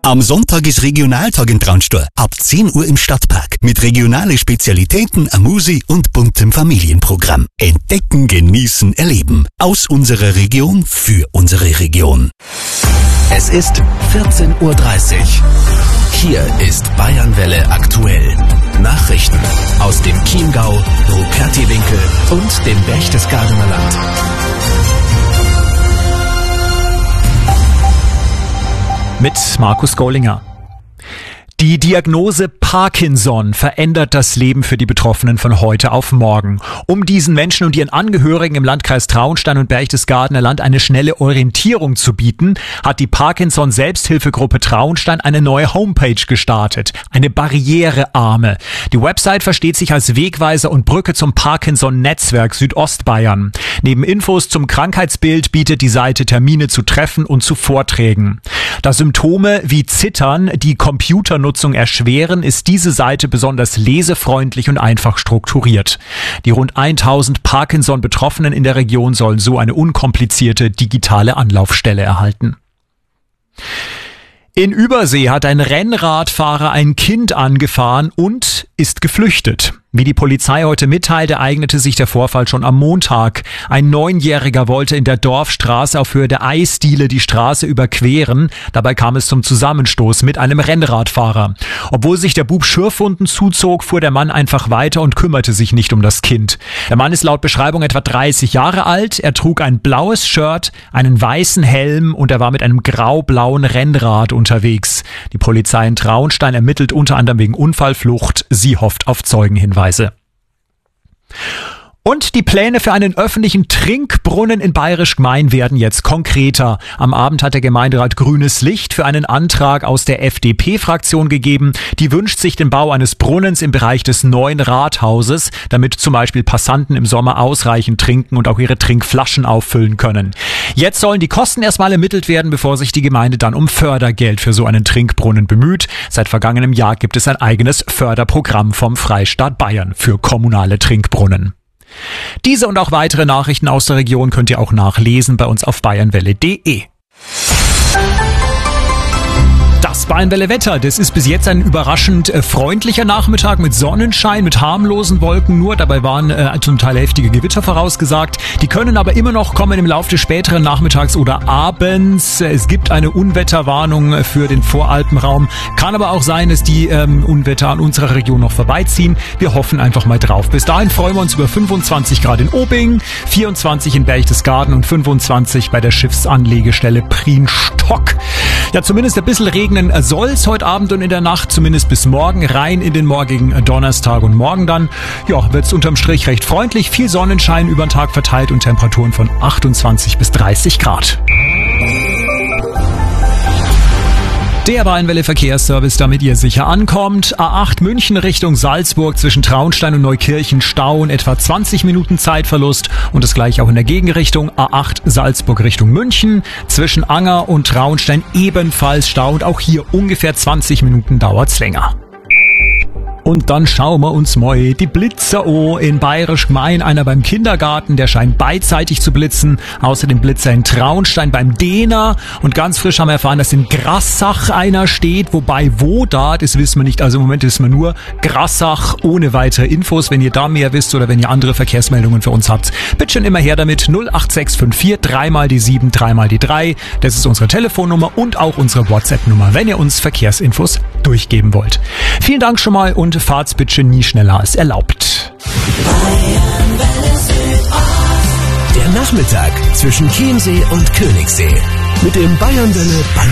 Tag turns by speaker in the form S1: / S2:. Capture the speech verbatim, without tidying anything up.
S1: Am Sonntag ist Regionaltag in Traunstein. Ab zehn Uhr im Stadtpark. Mit regionalen Spezialitäten, Amusi und buntem Familienprogramm. Entdecken, genießen, erleben. Aus unserer Region für unsere Region.
S2: Es ist vierzehn Uhr dreißig. Hier ist Bayernwelle aktuell. Nachrichten aus dem Chiemgau, Rupertiwinkel und dem Berchtesgadener Land.
S3: Mit Markus Gollinger. Die Diagnose Parkinson verändert das Leben für die Betroffenen von heute auf morgen. Um diesen Menschen und ihren Angehörigen im Landkreis Traunstein und Berchtesgadener Land eine schnelle Orientierung zu bieten, hat die Parkinson-Selbsthilfegruppe Traunstein eine neue Homepage gestartet. Eine barrierearme. Die Website versteht sich als Wegweiser und Brücke zum Parkinson-Netzwerk Südostbayern. Neben Infos zum Krankheitsbild bietet die Seite Termine zu Treffen und zu Vorträgen. Da Symptome wie Zittern die Computernutzung erschweren, ist diese Seite besonders lesefreundlich und einfach strukturiert. Die rund tausend Parkinson-Betroffenen in der Region sollen so eine unkomplizierte digitale Anlaufstelle erhalten. In Übersee hat ein Rennradfahrer ein Kind angefahren und ist geflüchtet. Wie die Polizei heute mitteilte, ereignete sich der Vorfall schon am Montag. Ein Neunjähriger wollte in der Dorfstraße auf Höhe der Eisdiele die Straße überqueren. Dabei kam es zum Zusammenstoß mit einem Rennradfahrer. Obwohl sich der Bub Schürfwunden zuzog, fuhr der Mann einfach weiter und kümmerte sich nicht um das Kind. Der Mann ist laut Beschreibung etwa dreißig Jahre alt. Er trug ein blaues Shirt, einen weißen Helm und er war mit einem grau-blauen Rennrad unterwegs. Die Polizei in Traunstein ermittelt unter anderem wegen Unfallflucht. Sie hofft auf Zeugenhinweise. Und die Pläne für einen öffentlichen Trinkbrunnen in Bayerisch Gmein werden jetzt konkreter. Am Abend hat der Gemeinderat grünes Licht für einen Antrag aus der F D P-Fraktion gegeben. Die wünscht sich den Bau eines Brunnens im Bereich des neuen Rathauses, damit zum Beispiel Passanten im Sommer ausreichend trinken und auch ihre Trinkflaschen auffüllen können. Jetzt sollen die Kosten erstmal ermittelt werden, bevor sich die Gemeinde dann um Fördergeld für so einen Trinkbrunnen bemüht. Seit vergangenem Jahr gibt es ein eigenes Förderprogramm vom Freistaat Bayern für kommunale Trinkbrunnen. Diese und auch weitere Nachrichten aus der Region könnt ihr auch nachlesen bei uns auf bayernwelle punkt de. Das Bayernwelle Wetter, das ist bis jetzt ein überraschend äh, freundlicher Nachmittag mit Sonnenschein, mit harmlosen Wolken nur. Dabei waren äh, zum Teil heftige Gewitter vorausgesagt. Die können aber immer noch kommen im Laufe des späteren Nachmittags oder Abends. Es gibt eine Unwetterwarnung für den Voralpenraum. Kann aber auch sein, dass die ähm, Unwetter an unserer Region noch vorbeiziehen. Wir hoffen einfach mal drauf. Bis dahin freuen wir uns über fünfundzwanzig Grad in Obing, vierundzwanzig in Berchtesgaden und fünfundzwanzig bei der Schiffsanlegestelle Prienstock. Ja, zumindest ein bisschen regnen soll es heute Abend und in der Nacht, zumindest bis morgen, rein in den morgigen Donnerstag und morgen dann. Ja, wird es unterm Strich recht freundlich, viel Sonnenschein über den Tag verteilt und Temperaturen von achtundzwanzig bis dreißig Grad. Der Bayernwelle Verkehrsservice, damit ihr sicher ankommt. A acht München Richtung Salzburg zwischen Traunstein und Neukirchen Stau und etwa zwanzig Minuten Zeitverlust. Und das gleiche auch in der Gegenrichtung. A acht Salzburg Richtung München zwischen Anger und Traunstein ebenfalls Stau. Und auch hier ungefähr zwanzig Minuten dauert's länger. Und dann schauen wir uns mal die Blitzer an in Bayerisch Gmein. Einer beim Kindergarten, der scheint beidseitig zu blitzen. Außerdem Blitzer in Traunstein beim Dehner. Und ganz frisch haben wir erfahren, dass in Grassach einer steht. Wobei, wo da, das wissen wir nicht. Also im Moment wissen wir nur Grassach ohne weitere Infos. Wenn ihr da mehr wisst oder wenn ihr andere Verkehrsmeldungen für uns habt, bitte schon immer her damit. null acht sechs fünf vier, dreimal die sieben, dreimal die drei. Das ist unsere Telefonnummer und auch unsere WhatsApp-Nummer, wenn ihr uns Verkehrsinfos durchgeben wollt. Vielen Dank schon mal und fahrt's bitte nie schneller als erlaubt.
S2: Der Nachmittag zwischen Chiemsee und Königssee mit dem Bayernwelle